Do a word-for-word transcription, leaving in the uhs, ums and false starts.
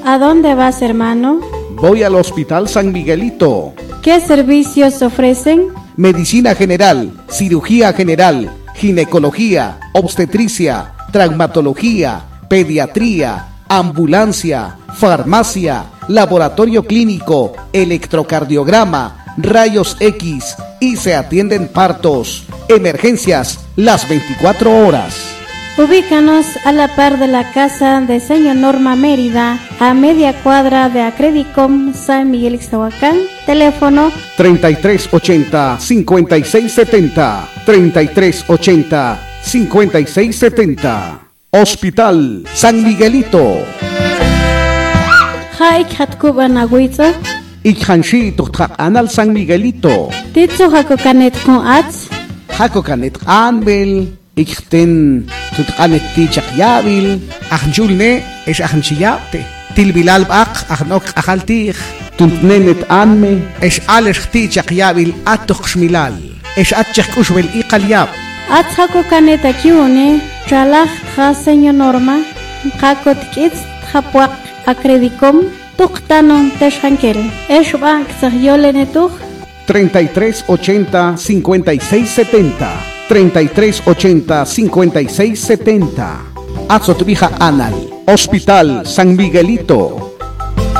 ¿A dónde vas, hermano? Voy al Hospital San Miguelito. ¿Qué servicios ofrecen? Medicina general, cirugía general, ginecología, obstetricia, traumatología, pediatría, ambulancia, farmacia, laboratorio clínico, electrocardiograma, rayos X y se atienden partos, emergencias las veinticuatro horas. Ubícanos a la par de la casa de señor Norma Mérida, a media cuadra de Acredicom San Miguel Ixtahuacán. Teléfono treinta y tres ochenta, cincuenta y seis setenta, treinta y tres ochenta, cincuenta y seis setenta. Hospital San Miguelito. Haik Hatkuba Nahuitza. Ikhanshi Tukha Anal San Miguelito. Titsu Hakokanet con Ats. Hakokanet Anbel. Ikten Tutkanet Tichak Yabil. Ahnjulne es Ahnchiyate. Tilbilal Bak Ahnok Ahaltich. Tuntnenet Anme es Alesh Tichak Yabil Atok Shmilal. Es Atchak Ushbel Iqalyab. Ats Hakokanet Akiune. Chalach Ha señor Norma. Hakot Kits Hapuak Acredicom. Tuktanon Teshankel. Es Bank Sahyolenetuch. treinta y tres ochenta, cincuenta y seis setenta. treinta y tres ochenta, cincuenta y seis setenta. Atzotbija Anal. Hospital San Miguelito.